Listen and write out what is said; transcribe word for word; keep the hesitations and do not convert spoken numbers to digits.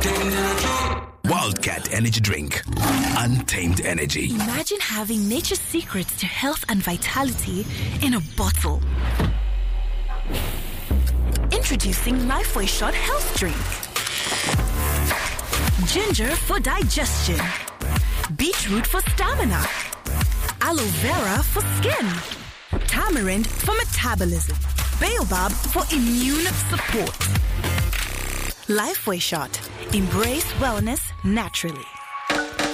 Wildcat Energy Drink. Untamed energy. Imagine having nature's secrets to health and vitality in a bottle. Introducing Lifeway Shot Health Drink. Ginger for digestion. Beetroot for stamina. Aloe vera for skin. Tamarind for metabolism. Baobab for immune support. Lifeway Shot. Embrace wellness naturally.